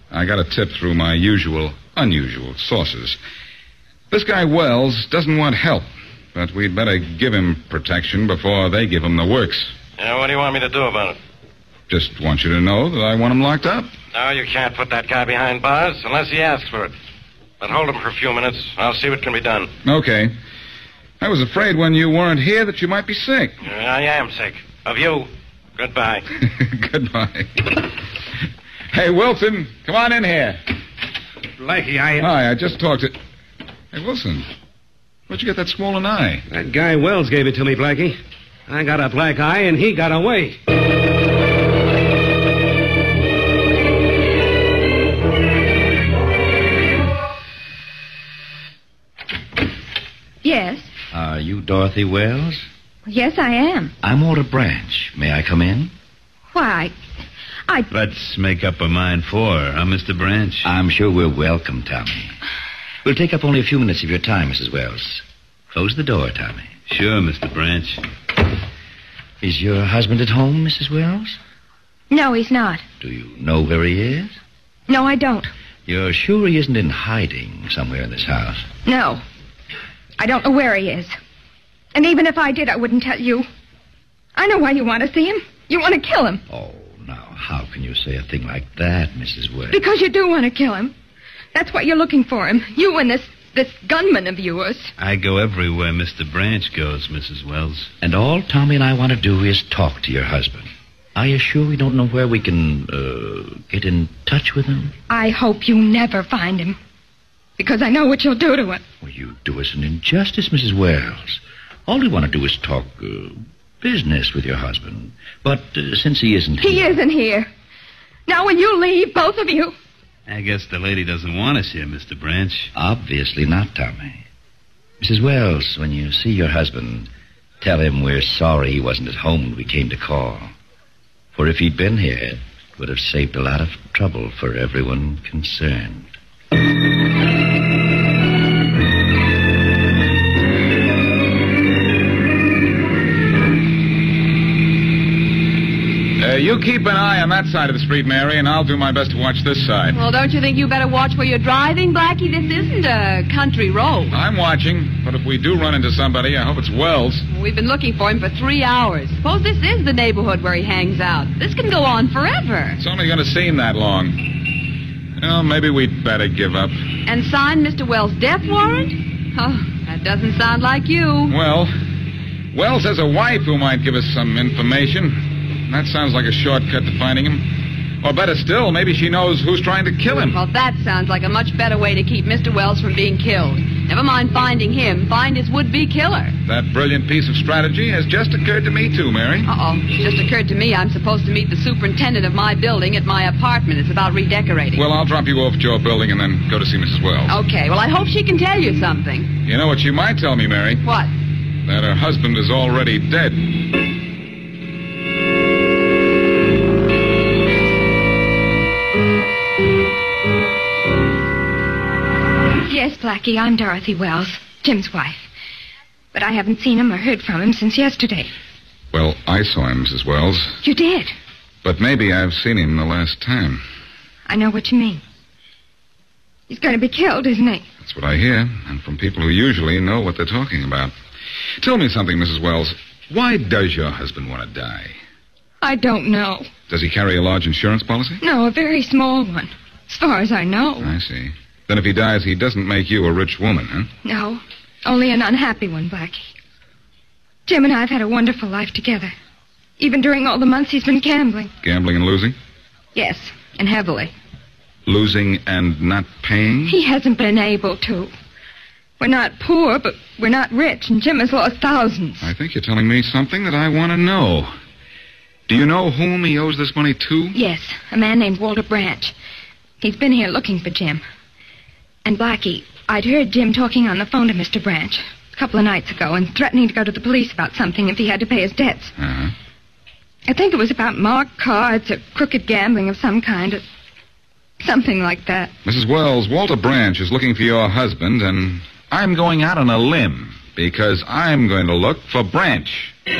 I got a tip through my unusual sources. This guy Wells doesn't want help, but we'd better give him protection before they give him the works. Yeah, what do you want me to do about it? Just want you to know that I want him locked up. No, you can't put that guy behind bars unless he asks for it. But hold him for a few minutes. I'll see what can be done. Okay. I was afraid when you weren't here that you might be sick. I am sick. Of you. Goodbye. Goodbye. Hey, Wilson, come on in here. Blackie, Hi, I just talked to... Hey, Wilson, where'd you get that swollen eye? That guy Wells gave it to me, Blackie. I got a black eye, and he got away. Yes. Are you Dorothy Wells? Yes, I am. I'm Walter Branch. May I come in? Why, Let's make up our mind for her, huh, Mr. Branch? I'm sure we're welcome, Tommy. We'll take up only a few minutes of your time, Mrs. Wells. Close the door, Tommy. Sure, Mr. Branch. Is your husband at home, Mrs. Wells? No, he's not. Do you know where he is? No, I don't. You're sure he isn't in hiding somewhere in this house? No. I don't know where he is. And even if I did, I wouldn't tell you. I know why you want to see him. You want to kill him. Oh, now, how can you say a thing like that, Mrs. Wells? Because you do want to kill him. That's why you're looking for him. You and this gunman of yours. I go everywhere Mr. Branch goes, Mrs. Wells. And all Tommy and I want to do is talk to your husband. Are you sure we don't know where we can, get in touch with him? I hope you never find him. Because I know what you'll do to him. Well, you do us an injustice, Mrs. Wells. All we want to do is talk, business with your husband. But since he isn't here... He isn't here. Now will you leave, both of you? I guess the lady doesn't want us here, Mr. Branch. Obviously not, Tommy. Mrs. Wells, when you see your husband, tell him we're sorry he wasn't at home when we came to call. For if he'd been here, it would have saved a lot of trouble for everyone concerned. You keep an eye on that side of the street, Mary, and I'll do my best to watch this side. Well, don't you think you better watch where you're driving, Blackie? This isn't a country road. I'm watching, but if we do run into somebody, I hope it's Wells. We've been looking for him for 3 hours. Suppose this is the neighborhood where he hangs out. This can go on forever. It's only going to seem that long. Well, maybe we'd better give up. And sign Mr. Wells' death warrant? Oh, that doesn't sound like you. Well, Wells has a wife who might give us some information. That sounds like a shortcut to finding him. Or better still, maybe she knows who's trying to kill him. Well, that sounds like a much better way to keep Mr. Wells from being killed. Never mind finding him, find his would-be killer. That brilliant piece of strategy has just occurred to me, too, Mary. Uh-oh. It just occurred to me I'm supposed to meet the superintendent of my building at my apartment. It's about redecorating. Well, I'll drop you off at your building and then go to see Mrs. Wells. Okay, well, I hope she can tell you something. You know what she might tell me, Mary? What? That her husband is already dead. Yes, Blackie, I'm Dorothy Wells, Jim's wife. But I haven't seen him or heard from him since yesterday. Well, I saw him, Mrs. Wells. You did? But maybe I've seen him the last time. I know what you mean. He's going to be killed, isn't he? That's what I hear, and from people who usually know what they're talking about. Tell me something, Mrs. Wells. Why does your husband want to die? I don't know. Does he carry a large insurance policy? No, a very small one. As far as I know. I see. Then if he dies, he doesn't make you a rich woman, huh? No, only an unhappy one, Blackie. Jim and I have had a wonderful life together. Even during all the months he's been gambling. Gambling and losing? Yes, and heavily. Losing and not paying? He hasn't been able to. We're not poor, but we're not rich, and Jim has lost thousands. I think you're telling me something that I want to know. Do you know whom he owes this money to? Yes, a man named Walter Branch. He's been here looking for Jim. And Blackie, I'd heard Jim talking on the phone to Mr. Branch a couple of nights ago and threatening to go to the police about something if he had to pay his debts. Uh-huh. I think it was about marked cards or crooked gambling of some kind, or something like that. Mrs. Wells, Walter Branch is looking for your husband, and I'm going out on a limb because I'm going to look for Branch.